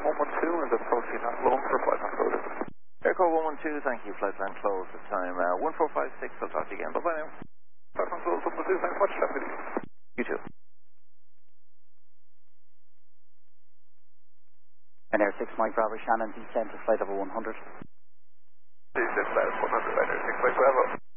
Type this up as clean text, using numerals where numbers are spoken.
112 is approaching at Lone for flight plan closed. Echo 112, thank you. Flight plan closed at time 1456. I'll talk to you again. Bye-bye now. Flight plan closed, 112, thanks much. Have a good evening. You too. And Air 6 Mike Bravo Shannon, descent to flight level 100. Descent to flight 100, Air 6 Mike Bravo.